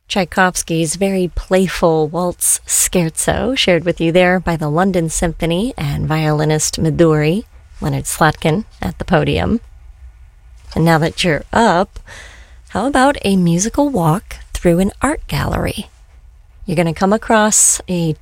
Tchaikovsky's very playful waltz scherzo, shared with you there by the London Symphony and violinist Midori, Leonard Slatkin, at the podium. And now that you're up, how about a musical walk through an art gallery? You're going to come across a